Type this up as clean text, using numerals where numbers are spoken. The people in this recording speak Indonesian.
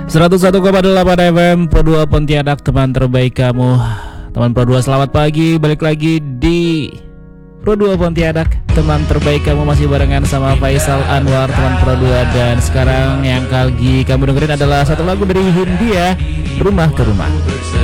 101,8 FM Pro 2 Pontianak, teman terbaik kamu. Teman Pro 2, selamat pagi. Balik lagi di Pro 2 Pontianak, teman terbaik kamu. Masih barengan sama Faisal Anwar, teman Pro 2. Dan sekarang yang lagi kamu dengerin adalah satu lagu dari Hindia, Rumah ke Rumah.